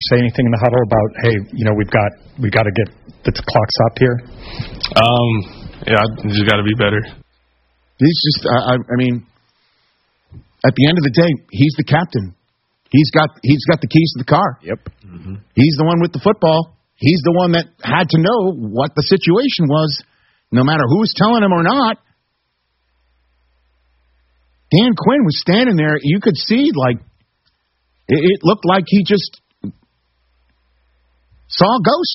say anything in the huddle about, hey, we've got to get the clock stopped here? Yeah, you got to be better. He's just, I mean, at the end of the day, he's the captain. He's got the keys to the car. Yep. Mm-hmm. He's the one with the football. He's the one that had to know what the situation was, no matter who was telling him or not. Dan Quinn was standing there. You could see, like, it looked like he just saw a ghost.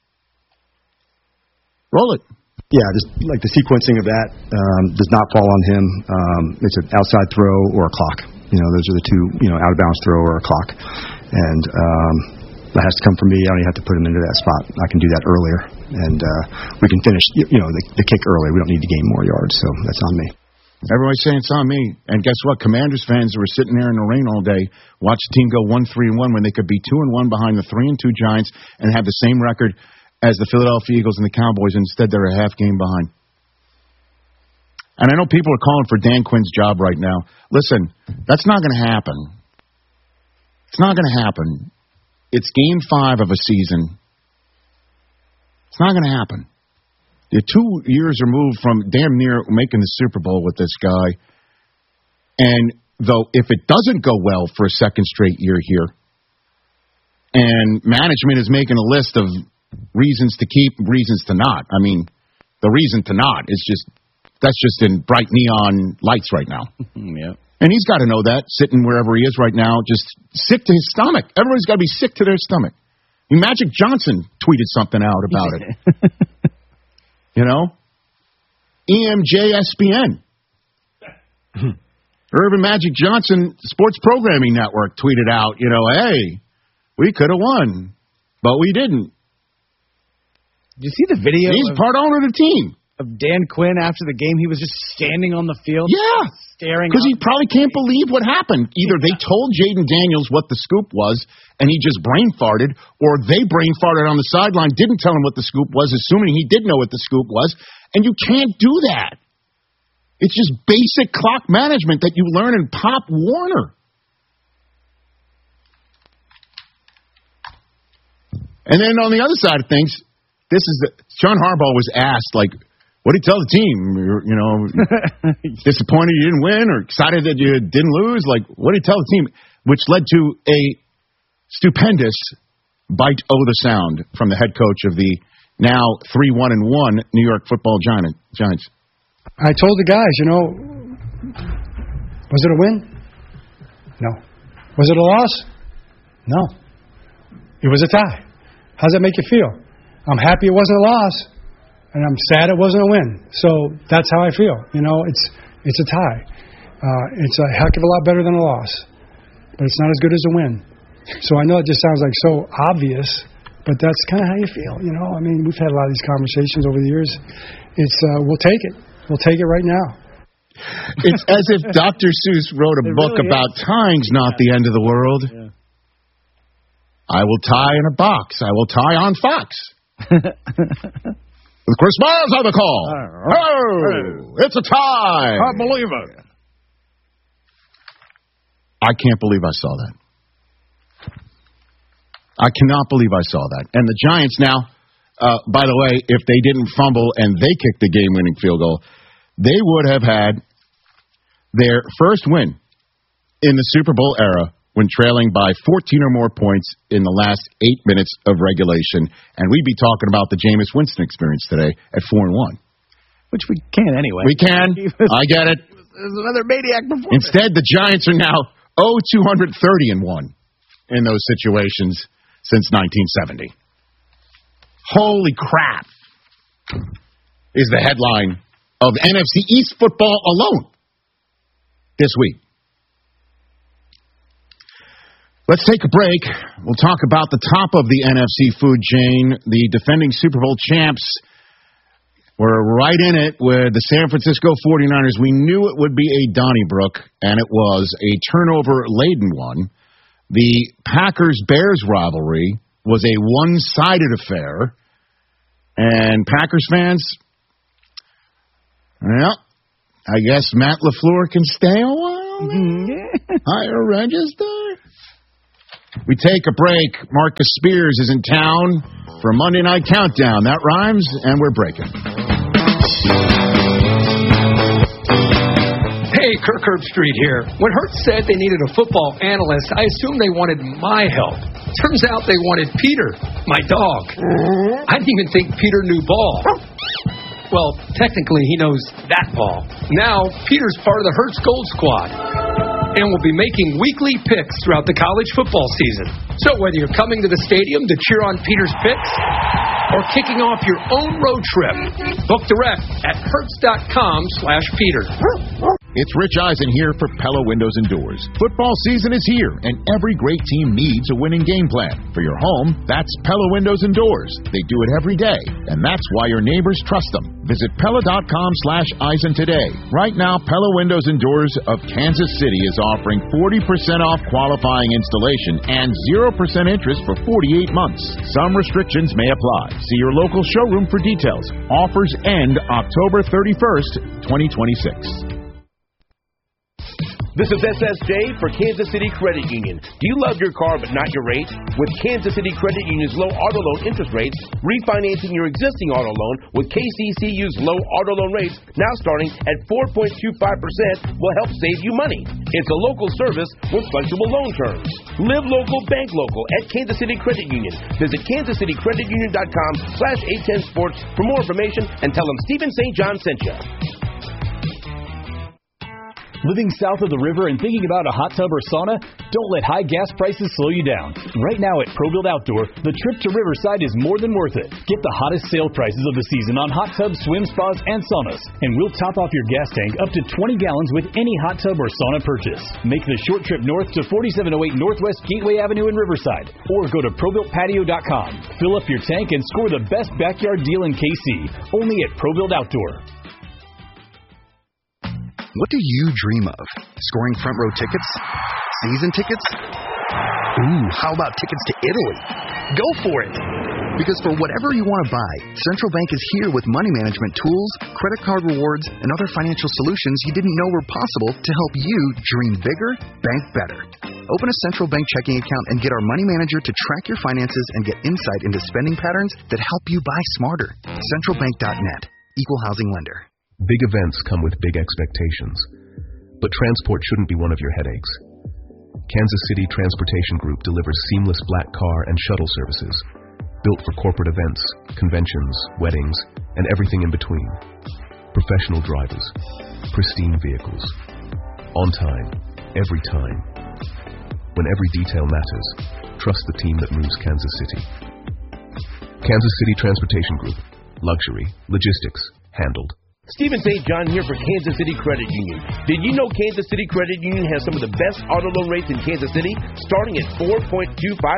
Roll it. Yeah, just like the sequencing of that does not fall on him. It's an outside throw or a clock. Those are the two, out of bounds throw or a clock. And that has to come from me. I don't even have to put him into that spot. I can do that earlier. And we can finish, the kick early. We don't need to gain more yards, so that's on me. Everybody's saying it's on me. And guess what? Commanders fans who were sitting there in the rain all day watched the team go 1-3-1 when they could be 2-1 behind the 3-2 Giants and have the same record as the Philadelphia Eagles and the Cowboys. Instead, they're a half game behind. And I know people are calling for Dan Quinn's job right now. Listen, that's not going to happen. It's not going to happen. It's game 5 of a season. It's not going to happen. You're 2 years removed from damn near making the Super Bowl with this guy. And though if it doesn't go well for a second straight year here, and management is making a list of reasons to keep, reasons to not. I mean, the reason to not is that's just in bright neon lights right now. Yeah. And he's got to know that, sitting wherever he is right now, just sick to his stomach. Everybody's got to be sick to their stomach. Magic Johnson tweeted something out about it. EMJSPN. Urban Magic Johnson Sports Programming Network tweeted out, hey, we could have won, but we didn't. Did you see the video? He's part owner of the team. Of Dan Quinn after the game, he was just standing on the field. Yeah. Staring. Because he probably can't believe what happened. Either they told Jaden Daniels what the scoop was, and he just brain farted, or they brain farted on the sideline, didn't tell him what the scoop was, assuming he did know what the scoop was. And you can't do that. It's just basic clock management that you learn in Pop Warner. And then on the other side of things, John Harbaugh was asked, like, what did he tell the team? Disappointed you didn't win or excited that you didn't lose? Like, what did he tell the team? Which led to a stupendous bite the sound from the head coach of the now 3-1-1 New York Football Giants. I told the guys, was it a win? No. Was it a loss? No. It was a tie. How does that make you feel? I'm happy it wasn't a loss, and I'm sad it wasn't a win. So that's how I feel. It's a tie. It's a heck of a lot better than a loss, but it's not as good as a win. So I know it just sounds like so obvious, but that's kind of how you feel. I mean, we've had a lot of these conversations over the years. It's we'll take it. We'll take it right now. It's as if Dr. Seuss wrote a book really about tying's not the end of the world. Yeah. I will tie in a box. I will tie on Fox. With Chris Miles on the call. Oh, it's a tie. Can't believe it. I can't believe I saw that. I cannot believe I saw that. And the Giants now, by the way, if they didn't fumble and they kicked the game-winning field goal, they would have had their first win in the Super Bowl era when trailing by 14 or more points in the last 8 minutes of regulation. And we'd be talking about the Jameis Winston experience today at 4-1. Which we can anyway. We can. I get it. It was another maniac performance. Instead, the Giants are now 230-1 in those situations since 1970. Holy crap is the headline of NFC East football alone this week. Let's take a break. We'll talk about the top of the NFC food chain. The defending Super Bowl champs were right in it with the San Francisco 49ers. We knew it would be a Donnybrook, and it was a turnover-laden one. The Packers-Bears rivalry was a one-sided affair. And Packers fans, well, I guess Matt LaFleur can stay a while. Higher register. We take a break. Marcus Spears is in town for a Monday Night Countdown. That rhymes, and we're breaking. Hey, Kirk Herbstreit here. When Hertz said they needed a football analyst, I assumed they wanted my help. Turns out they wanted Peter, my dog. I didn't even think Peter knew ball. Well, technically, he knows that ball. Now, Peter's part of the Hertz Gold Squad and will be making weekly picks throughout the college football season. So whether you're coming to the stadium to cheer on Peter's picks or kicking off your own road trip, book direct at hertz.com/Peter. It's Rich Eisen here for Pella Windows and Doors. Football season is here, and every great team needs a winning game plan. For your home, that's Pella Windows and Doors. They do it every day, and that's why your neighbors trust them. Visit Pella.com/Eisen today. Right now, Pella Windows and Doors of Kansas City is offering 40% off qualifying installation and 0% interest for 48 months. Some restrictions may apply. See your local showroom for details. Offers end October 31st, 2026. This is SSJ for Kansas City Credit Union. Do you love your car but not your rate? With Kansas City Credit Union's low auto loan interest rates, refinancing your existing auto loan with KCCU's low auto loan rates, now starting at 4.25%, will help save you money. It's a local service with flexible loan terms. Live local, bank local at Kansas City Credit Union. Visit kansascitycreditunion.com/810sports for more information and tell them Stephen St. John sent you. Living south of the river and thinking about a hot tub or sauna? Don't let high gas prices slow you down. Right now at ProBuild Outdoor, the trip to Riverside is more than worth it. Get the hottest sale prices of the season on hot tubs, swim spas, and saunas. And we'll top off your gas tank up to 20 gallons with any hot tub or sauna purchase. Make the short trip north to 4708 Northwest Gateway Avenue in Riverside. Or go to ProBuiltPatio.com. Fill up your tank and score the best backyard deal in KC. Only at ProBuild Outdoor. What do you dream of? Scoring front row tickets? Season tickets? Ooh, how about tickets to Italy? Go for it! Because for whatever you want to buy, Central Bank is here with money management tools, credit card rewards, and other financial solutions you didn't know were possible to help you dream bigger, bank better. Open a Central Bank checking account and get our money manager to track your finances and get insight into spending patterns that help you buy smarter. CentralBank.net. Equal housing lender. Big events come with big expectations, but transport shouldn't be one of your headaches. Kansas City Transportation Group delivers seamless black car and shuttle services, built for corporate events, conventions, weddings, and everything in between. Professional drivers, pristine vehicles, on time, every time. When every detail matters, trust the team that moves Kansas City. Kansas City Transportation Group. Luxury, logistics, handled. Stephen St. John here for Kansas City Credit Union. Did you know Kansas City Credit Union has some of the best auto loan rates in Kansas City, starting at 4.25%?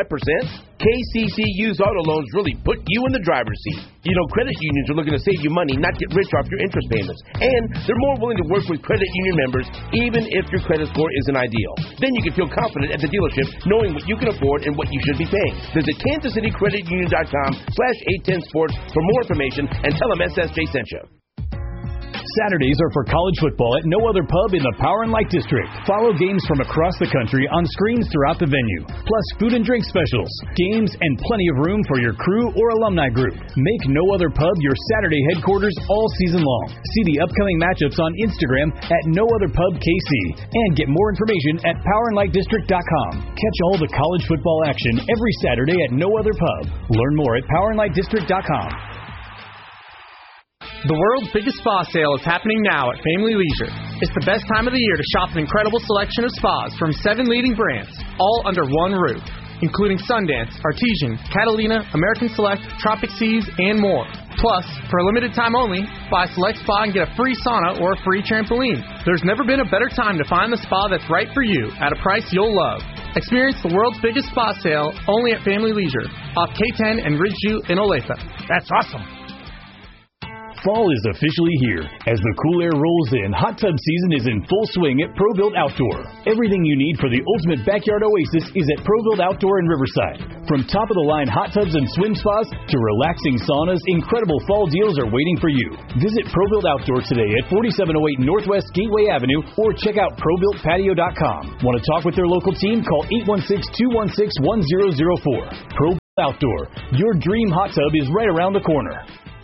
KCCU's auto loans really put you in the driver's seat. You know, credit unions are looking to save you money, not get rich off your interest payments. And they're more willing to work with credit union members, even if your credit score isn't ideal. Then you can feel confident at the dealership, knowing what you can afford and what you should be paying. Visit KansasCityCreditUnion.com/810sports for more information and tell them SSJ sent you. Saturdays are for college football at no other pub in the Power and Light District. Follow games from across the country on screens throughout the venue, plus food and drink specials, games, and plenty of room for your crew or alumni group. Make No Other Pub your Saturday headquarters all season long. See the upcoming matchups on Instagram at No Other Pub KC, and get more information at PowerandLightDistrict.com. Catch all the college football action every Saturday at No Other Pub. Learn more at PowerandLightDistrict.com. The world's biggest spa sale is happening now at Family Leisure. It's the best time of the year to shop an incredible selection of spas from 7 leading brands, all under one roof, including Sundance, Artesian, Catalina, American Select, Tropic Seas, and more. Plus, for a limited time only, buy Select Spa and get a free sauna or a free trampoline. There's never been a better time to find the spa that's right for you at a price you'll love. Experience the world's biggest spa sale only at Family Leisure, off K10 and Ridgeview in Olathe. That's awesome. Fall is officially here. As the cool air rolls in, hot tub season is in full swing at ProBuilt Outdoor. Everything you need for the ultimate backyard oasis is at ProBuilt Outdoor in Riverside. From top-of-the-line hot tubs and swim spas to relaxing saunas, incredible fall deals are waiting for you. Visit ProBuilt Outdoor today at 4708 Northwest Gateway Avenue or check out ProBuiltPatio.com. Want to talk with their local team? Call 816-216-1004. ProBuilt Outdoor. Your dream hot tub is right around the corner.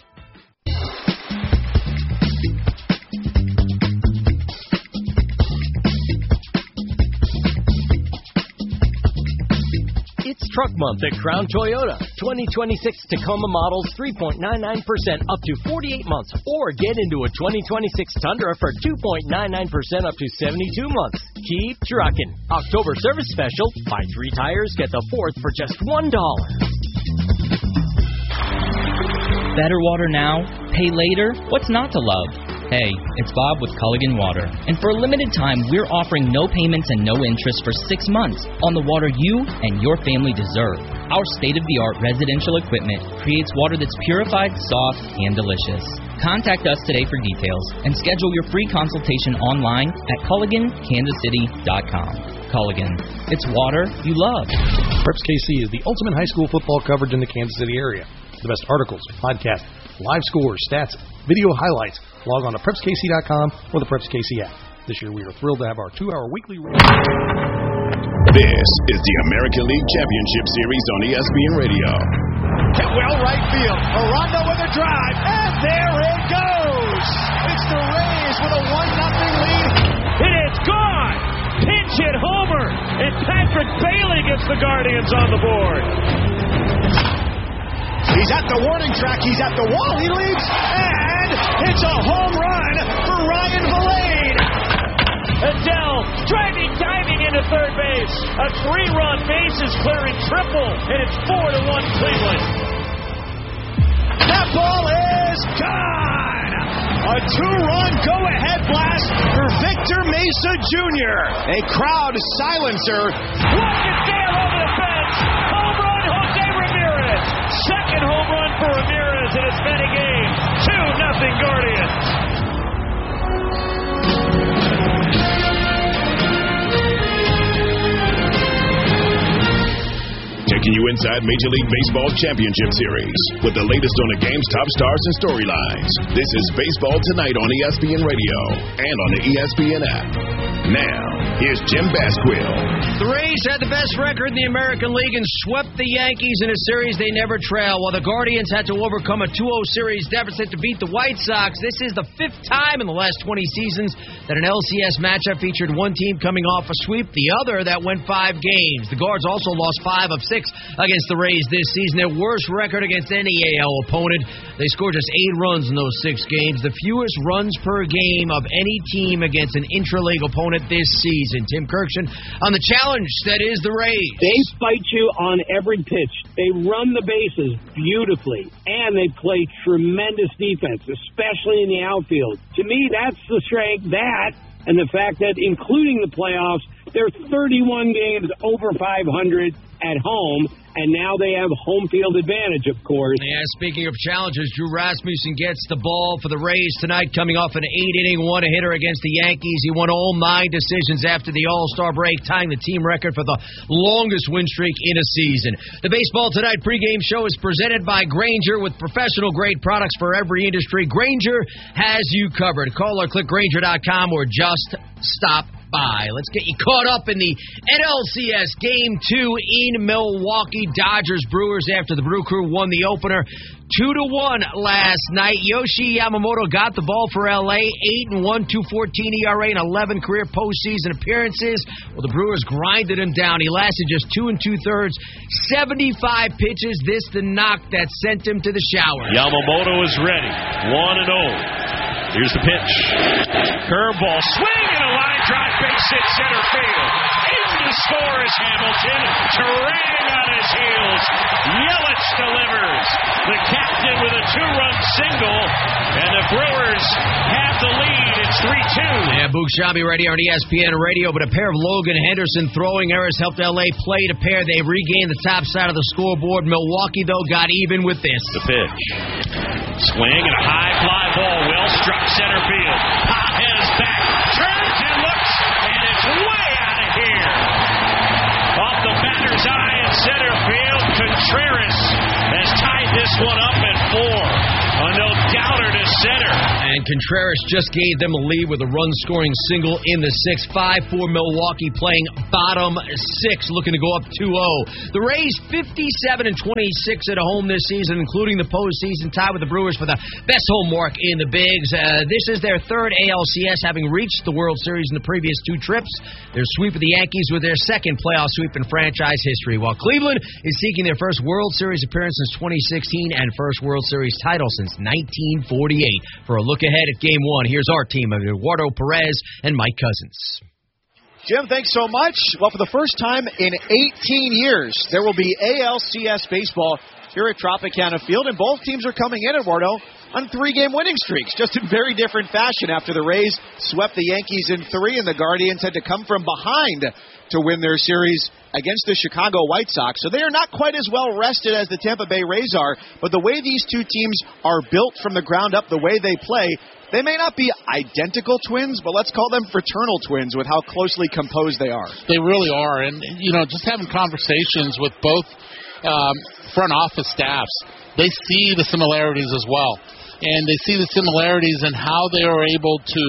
It's Truck Month at Crown Toyota. 2026 Tacoma models 3.99% up to 48 months. Or get into a 2026 Tundra for 2.99% up to 72 months. Keep trucking. October service special. Buy 3 tires, get the 4th for just $1. Better water now, pay later. What's not to love? Hey, it's Bob with Culligan Water. And for a limited time, we're offering no payments and no interest for 6 months on the water you and your family deserve. Our state-of-the-art residential equipment creates water that's purified, soft, and delicious. Contact us today for details and schedule your free consultation online at CulliganKansasCity.com. Culligan, it's water you love. Preps KC is the ultimate high school football coverage in the Kansas City area. The best articles, podcasts, live scores, stats, video highlights. Log on to PrepsKC.com or the Preps KC app. This year we are thrilled to have our 2-hour weekly... This is the American League Championship Series on ESPN Radio. Well, right field. Aranda with a drive, and there it goes. It's the Rays with a 1-0 lead. It is gone. Pinch hit homer, and Patrick Bailey gets the Guardians on the board. He's at the warning track. He's at the wall. He leaps, and it's a home run for Ryan Vilade. Adele diving into third base. A 3-run bases clearing triple, and it's 4-1 Cleveland. That ball is gone. A 2-run go-ahead blast for Victor Mesa Jr. A crowd silencer. Walk it down over the fence. Home run, Jose Ramirez. Second home run for Ramirez, and it's been a game. 2-0 Guardians. Taking you inside Major League Baseball Championship Series with the latest on the game's top stars and storylines. This is Baseball Tonight on ESPN Radio and on the ESPN app. Now, here's Jim Basquill. The Rays had the best record in the American League and swept the Yankees in a series they never trail, while the Guardians had to overcome a 2-0 series deficit to beat the White Sox. This is the 5th time in the last 20 seasons that an LCS matchup featured one team coming off a sweep, the other that went 5 games. The Guards also lost 5 of 6 against the Rays this season, their worst record against any AL opponent. They scored just 8 runs in those 6 games, the fewest runs per game of any team against an intra-league opponent this season. Tim Kirkshin on the challenge that is the Rays. They fight you on every pitch. They run the bases beautifully, and they play tremendous defense, especially in the outfield. To me, that's the strength, that, and the fact that, including the playoffs, they're 31 games over 500 at home, and now they have home field advantage, of course. Yeah, speaking of challenges, Drew Rasmussen gets the ball for the Rays tonight, coming off an 8-inning one-hitter against the Yankees. He won all 9 decisions after the All-Star break, tying the team record for the longest win streak in a season. The Baseball Tonight pregame show is presented by Grainger, with professional-grade products for every industry. Grainger has you covered. Call or click Grainger.com or just stop by. Let's get you caught up in the NLCS Game 2 in Milwaukee. Dodgers Brewers, after the Brew Crew won the opener 2-1 last night. Yoshi Yamamoto got the ball for LA, 8-1, 2.14 ERA, and 11 career postseason appearances. Well, the Brewers grinded him down. He lasted just 2 2/3, 75 pitches. This the knock that sent him to the shower. Yamamoto is ready, 1-0. Here's the pitch. Curveball, swing, and a line drive, base hit center field. In to score is Hamilton. Turang on his heels. Yelich delivers. The captain with a 2-run single, and the Brewers have the lead. It's 3-2. Yeah, Boog Sciambi right here on ESPN Radio, but a pair of Logan Henderson throwing errors helped L.A. play to pair. They regained the top side of the scoreboard. Milwaukee, though, got even with this. The pitch. Swing and a high fly ball. Well struck center field. Pages back. Turns and looks, and it's way out of here. Off the batter's eye in center field. Contreras has tied this one up at 4. A no-doubter to center. And Contreras just gave them a lead with a run-scoring single in the 6th. 5-4 Milwaukee playing bottom 6, looking to go up 2-0. The Rays 57-26 at home this season, including the postseason, tied with the Brewers for the best home mark in the Bigs. This is their third ALCS, having reached the World Series in the previous 2 trips. Their sweep of the Yankees with their second playoff sweep in franchise history, while Cleveland is seeking their first World Series appearance since 2016 and first World Series title since 1948. For a look ahead at Game 1, here's our team of Eduardo Perez and Mike Cousins. Jim, thanks so much. Well, for the first time in 18 years, there will be ALCS baseball here at Tropicana Field, and both teams are coming in, Eduardo, on 3-game winning streaks, just in very different fashion after the Rays swept the Yankees in 3, and the Guardians had to come from behind to win their series against the Chicago White Sox. So they are not quite as well rested as the Tampa Bay Rays are, but the way these two teams are built from the ground up, the way they play, they may not be identical twins, but let's call them fraternal twins with how closely composed they are. They really are. And, just having conversations with both front office staffs, they see the similarities as well. And they see the similarities in how they are able to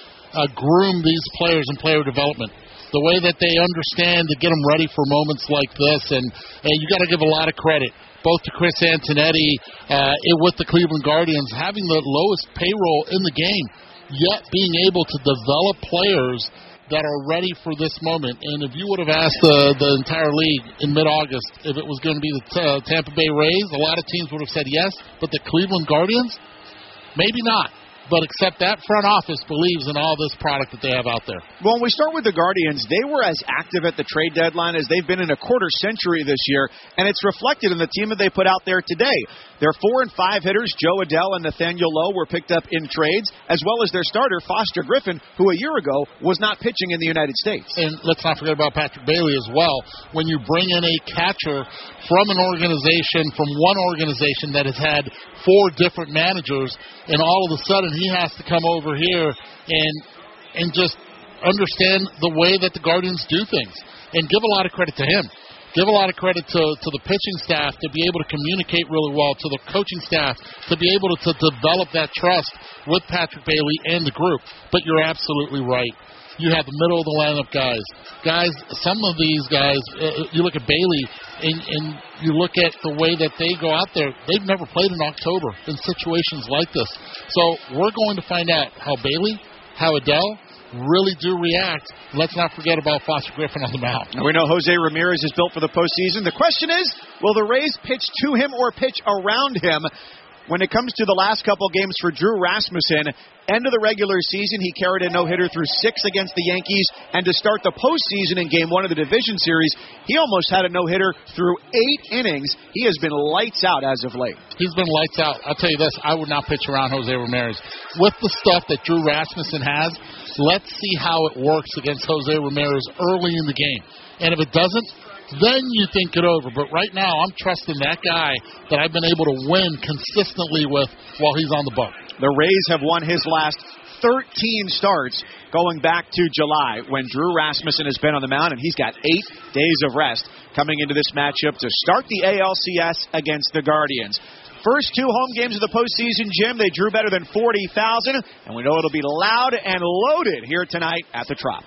groom these players in player development. The way that they understand to get them ready for moments like this. And you got to give a lot of credit, both to Chris Antonetti with the Cleveland Guardians, having the lowest payroll in the game, yet being able to develop players that are ready for this moment. And if you would have asked the entire league in mid-August if it was going to be the Tampa Bay Rays, a lot of teams would have said yes, but the Cleveland Guardians, maybe not. But except that front office believes in all this product that they have out there. Well, when we start with the Guardians, they were as active at the trade deadline as they've been in a quarter century this year, and it's reflected in the team that they put out there today. Their 4 and 5 hitters, Joe Adell and Nathaniel Lowe, were picked up in trades, as well as their starter, Foster Griffin, who a year ago was not pitching in the United States. And let's not forget about Patrick Bailey as well. When you bring in a catcher from an organization, from one organization that has had 4 different managers, and all of a sudden he has to come over here and just understand the way that the Guardians do things. And give a lot of credit to him. Give a lot of credit to the pitching staff to be able to communicate really well, to the coaching staff to be able to develop that trust with Patrick Bailey and the group. But you're absolutely right. You have the middle of the lineup guys. Guys, some of these guys, you look at Bailey and you look at the way that they go out there, they've never played in October in situations like this. So we're going to find out how Bailey, how Adell really do react. Let's not forget about Foster Griffin on the mound. And we know Jose Ramirez is built for the postseason. The question is, will the Rays pitch to him or pitch around him? When it comes to the last couple games for Drew Rasmussen, end of the regular season, he carried a no-hitter through 6 against the Yankees, and to start the postseason in Game 1 of the division series, he almost had a no-hitter through 8 innings. He has been lights out as of late. He's been lights out. I'll tell you this, I would not pitch around Jose Ramirez. With the stuff that Drew Rasmussen has, let's see how it works against Jose Ramirez early in the game. And if it doesn't, then you think it over. But right now, I'm trusting that guy that I've been able to win consistently with while he's on the bump. The Rays have won his last 13 starts going back to July when Drew Rasmussen has been on the mound, and he's got 8 days of rest coming into this matchup to start the ALCS against the Guardians. First 2 home games of the postseason, Jim, they drew better than 40,000, and we know it'll be loud and loaded here tonight at the Trop.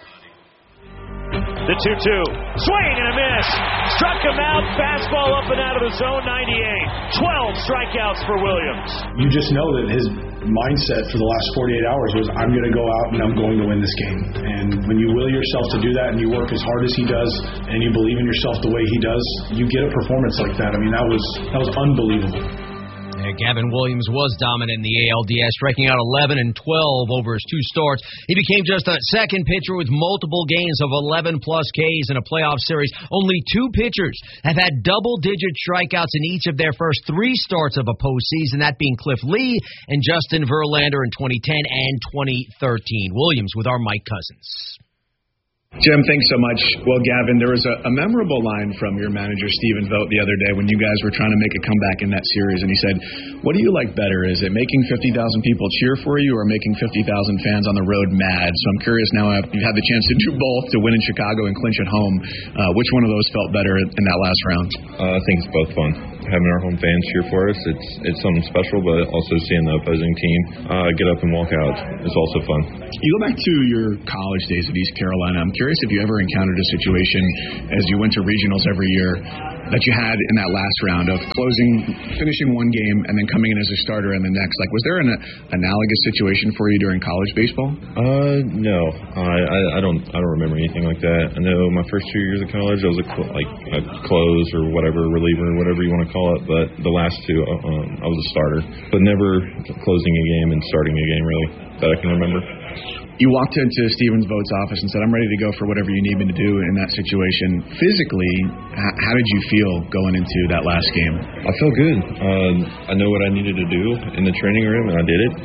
The 2-2. Swing and a miss. Struck him out. Fastball up and out of the zone. 98. 12 strikeouts for Williams. You just know that his mindset for the last 48 hours was, I'm going to go out and I'm going to win this game. And when you will yourself to do that and you work as hard as he does and you believe in yourself the way he does, you get a performance like that. I mean, that was unbelievable. Yeah, Gavin Williams was dominant in the ALDS, striking out 11 and 12 over his 2 starts. He became just a second pitcher with multiple games of 11-plus Ks in a playoff series. Only 2 pitchers have had double-digit strikeouts in each of their first 3 starts of a postseason, that being Cliff Lee and Justin Verlander in 2010 and 2013. Williams with our Mike Cousins. Jim, thanks so much. Well, Gavin, there was a memorable line from your manager, Stephen Vogt, the other day when you guys were trying to make a comeback in that series, and he said, what do you like better? Is it making 50,000 people cheer for you or making 50,000 fans on the road mad? So I'm curious now, you've had the chance to do both, to win in Chicago and clinch at home. Which one of those felt better in that last round? I think it's both fun. Having our home fans cheer for us, it's something special, but also seeing the opposing team get up and walk out is also fun. You go back to your college days at East Carolina. I'm curious if you ever encountered a situation as you went to regionals every year that you had in that last round of finishing one game and then coming in as a starter in the next. Like, was there an analogous situation for you during college baseball? No, I don't remember anything like that. I know my first 2 years of college, I was a close or whatever, reliever, whatever you want to call it. But the last 2, I was a starter, but never closing a game and starting a game really that I can remember. You walked into Stephen Vogt's office and said, I'm ready to go for whatever you need me to do in that situation. Physically, how did you feel going into that last game? I felt good. I know what I needed to do in the training room, and I did it.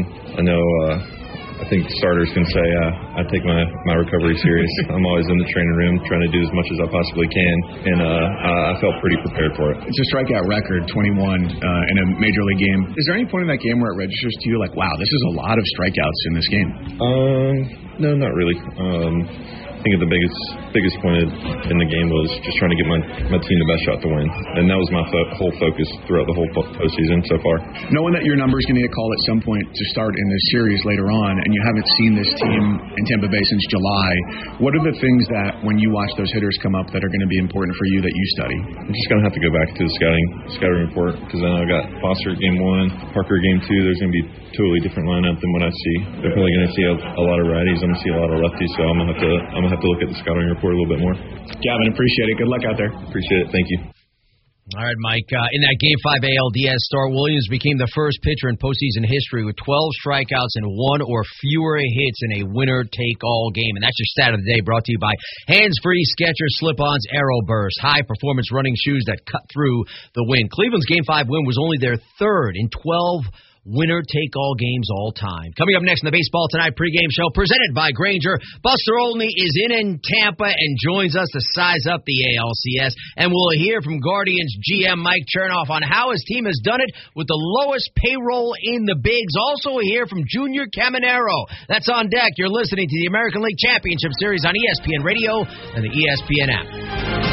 I think starters can say I take my recovery serious. I'm always in the training room trying to do as much as I possibly can, and I felt pretty prepared for it. It's a strikeout record, 21 in a major league game. Is there any point in that game where it registers to you like, wow, this is a lot of strikeouts in this game? No, not really. I think the biggest point in the game was just trying to get my team the best shot to win, and that was my whole focus throughout the whole postseason so far. Knowing that your number is going to get called at some point to start in this series later on, and you haven't seen this team in Tampa Bay since July, what are the things that when you watch those hitters come up that are going to be important for you that you study? I'm just going to have to go back to the scouting report, because then I've got Foster game 1, Parker game 2. There's going to be a totally different lineup than what I see. They're probably going to see a lot of righties. I'm going to see a lot of lefties, so I'm going to have to look at the scouting report a little bit more. Gavin, appreciate it. Good luck out there. Appreciate it. Thank you. All right, Mike. In that Game 5 ALDS start, Williams became the first pitcher in postseason history with 12 strikeouts and 1 or fewer hits in a winner-take-all game. And that's your stat of the day, brought to you by Hands-Free Skechers Slip-Ons Aero Burst, high-performance running shoes that cut through the wind. Cleveland's Game 5 win was only their 3rd in 12 winner-take-all games all time. Coming up next in the Baseball Tonight pregame show, presented by Grainger, Buster Olney is in Tampa and joins us to size up the ALCS. And we'll hear from Guardians GM Mike Chernoff on how his team has done it with the lowest payroll in the bigs. Also hear from Junior Caminero. That's on deck. You're listening to the American League Championship Series on ESPN Radio and the ESPN app.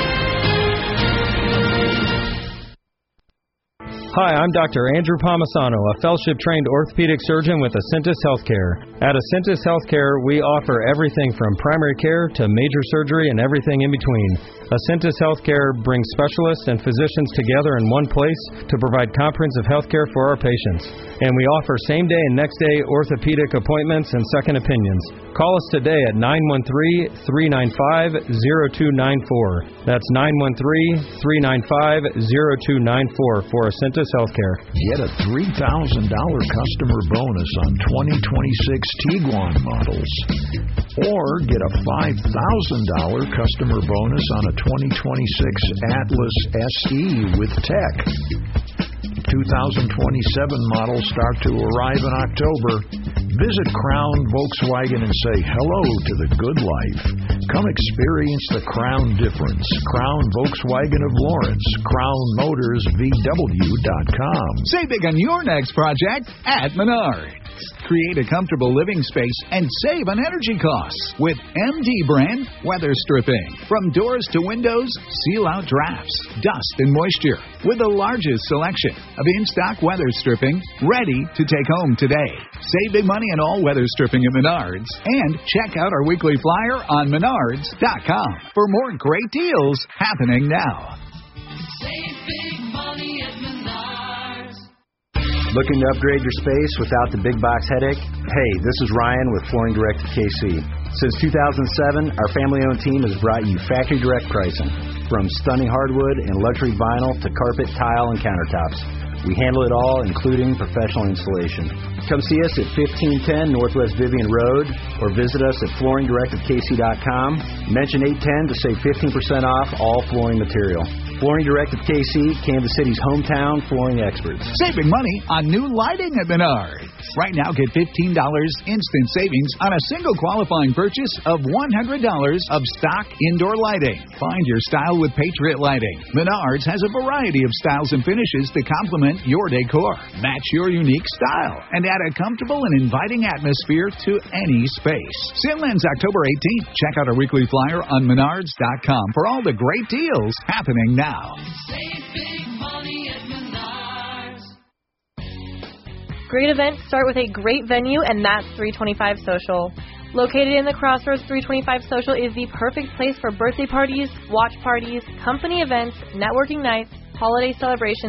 Hi, I'm Dr. Andrew Palmisano, a fellowship-trained orthopedic surgeon with Acentus Healthcare. At Acentus Healthcare, we offer everything from primary care to major surgery and everything in between. Acentus Healthcare brings specialists and physicians together in one place to provide comprehensive health care for our patients. And we offer same-day and next-day orthopedic appointments and second opinions. Call us today at 913-395-0294. That's 913-395-0294 for Acentus Healthcare. Get a $3,000 customer bonus on 2026 Tiguan models. Or get a $5,000 customer bonus on a 2026 Atlas SE with tech. 2027 models start to arrive in October. Visit Crown Volkswagen and say hello to the good life. Come experience the Crown difference. Crown Volkswagen of Lawrence. CrownMotorsVW.com. Save big on your next project at Menards. Create a comfortable living space and save on energy costs with MD brand weather stripping. From doors to windows, seal out drafts, dust, and moisture with the largest selection of in-stock weather stripping ready to take home today. Save big money on all weather stripping at Menards and check out our weekly flyer on Menards.com for more great deals happening now. Save big money at Menards. Looking to upgrade your space without the big box headache? Hey, this is Ryan with Flooring Direct KC. Since 2007, our family-owned team has brought you factory direct pricing. From stunning hardwood and luxury vinyl to carpet, tile, and countertops. We handle it all, including professional installation. Come see us at 1510 Northwest Vivian Road or visit us at flooringdirect@kc.com. Mention 810 to save 15% off all flooring material. Flooring Direct of KC, Kansas City's hometown flooring experts. Saving money on new lighting at Menards. Right now, get $15 instant savings on a single qualifying purchase of $100 of stock indoor lighting. Find your style with Patriot Lighting. Menards has a variety of styles and finishes to complement your decor. Match your unique style and add a comfortable and inviting atmosphere to any space. Sale ends October 18th. Check out our weekly flyer on Menards.com for all the great deals happening now. Save big money at Menards. Great events start with a great venue, and that's 325 Social. Located in the Crossroads, 325 Social is the perfect place for birthday parties, watch parties, company events, networking nights, holiday celebrations,